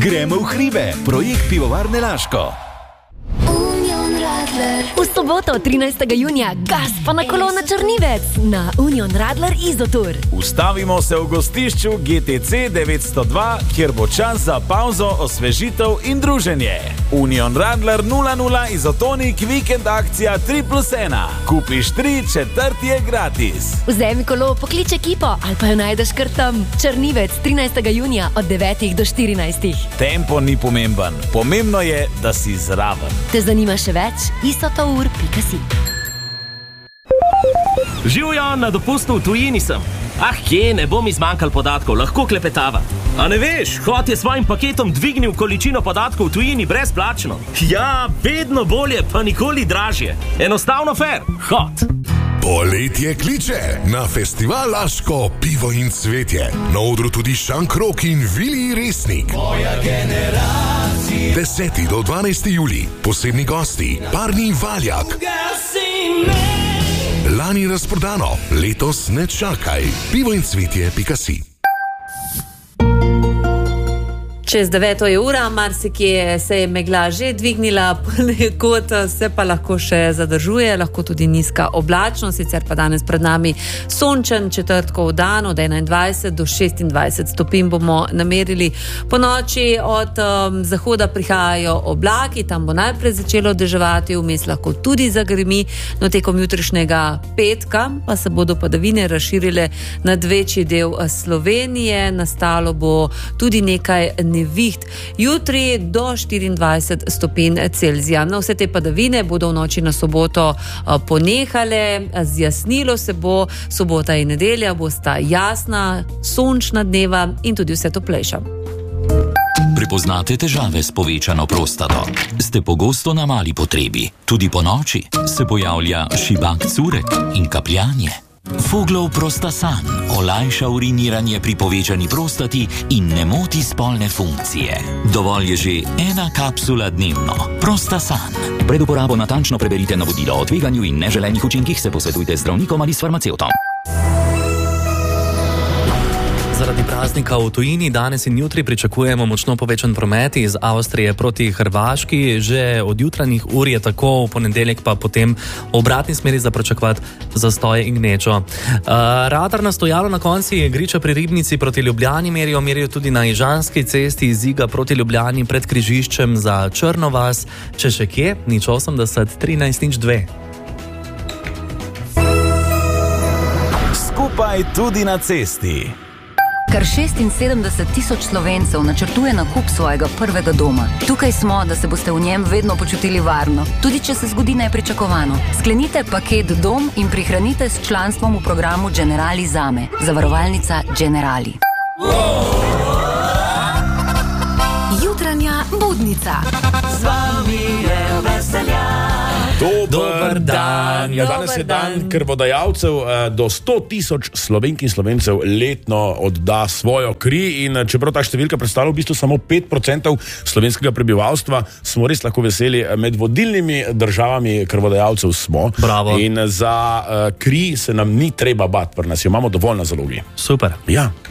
Gremo v hribe, projekt Pivovarne Laško. V soboto 13. junija gas pa na kolo na Črnivec na Union Radler Izotur. Ustavimo se v gostišču GTC 902, kjer bo čas za pauzo, osvežitev in druženje. Union Radler 00 Izotonik vikend akcija 3+1. Kupiš 3, četrti je gratis. Vzemi kolo, poklič ekipo ali pa jo najdeš kar tam. Črnivec 13. junija od 9 do 14. Tempo ni pomemben, pomembno je, da si zraven. Te zanima še več? isotour.si. Živjo, na dopustu v tujini sem. Kje, ne bom izmanjkal podatkov, lahko klepetava. A ne veš, Hot je svojim paketom dvignil količino podatkov v tujini brezplačno. Ja, vedno bolje, pa nikoli dražje. Enostavno fair, Hot. Poletje kliče na festival Laško pivo in cvetje. Na odru tudi Šankrok in Vili Resnik. Moja generacija. 10. do 12. juli. Posebni gosti Parni Valjak. Lani razprodano, letos ne čakaj. pivoincvetje.si. Čez 9 je ura, marsikje se je megla že dvignila, ponekod se pa lahko še zadržuje, lahko tudi nizka oblačnost, sicer pa danes pred nami sončen četrtkov dan od 21 do 26 stopinj bomo namerili. Po noči od zahoda prihajajo oblaki, tam bo najprej začelo deževati, vmes lahko tudi zagrmi, no tekom jutrišnjega petka pa se bodo padavine razširile nad večji del Slovenije, nastalo bo tudi nekaj neviht. Jutri do 24 stopinj Celzija. No, vse te padavine bodo v noči na soboto ponehale, zjasnilo se bo, sobota in nedelja bosta jasna, sončna dneva in tudi vse toplejša. Prepoznate težave s povečano prostato? Ste pogosto na mali potrebi? Tudi po noči se pojavlja šibak curek in kapljanje? Foglov Prostasan olajša uriniranje pri povečani prostati in ne moti spolne funkcije. Dovolj je že 1 kapsula dnevno. Prostasan. Pred uporabo natančno preberite navodilo o tveganju in neželenih učinkih, se posvetujte z zdravnikom ali s farmacevtom. Zaradi praznika v tujini danes in jutri pričakujemo močno povečan promet iz Avstrije proti Hrvaški. Že od jutranjih ur je tako, v ponedeljek pa potem v obratni smeri za pričakovati zastoje in gnečo. Radar na stojalo na konci Griča pri Ribnici proti Ljubljani merijo tudi na Ižanski cesti iz Iga proti Ljubljani pred križiščem za Črnovas. Če še kje, nič 80 13 2. Skupaj tudi na cesti. Kar 76,000 Slovencev načrtuje nakup svojega prvega doma. Tukaj smo, da se boste v njem vedno počutili varno, tudi če se zgodi nepričakovano. Sklenite paket Dom in prihranite s članstvom v programu Generali Zame. Zavarovalnica Generali. Jutranja budnica. Z vami je veselja. Dober dan. Ja, danes je dan krvodajalcev. Do 100,000 Slovenk in Slovencev letno odda svojo kri in čeprav ta številka predstavlja v bistvu samo 5% slovenskega prebivalstva, smo res lahko veseli. Med vodilnimi državami krvodajalcev smo. Bravo. In za kri se nam ni treba bati, pri nas jo imamo dovolj na zalogi. Super. Ja.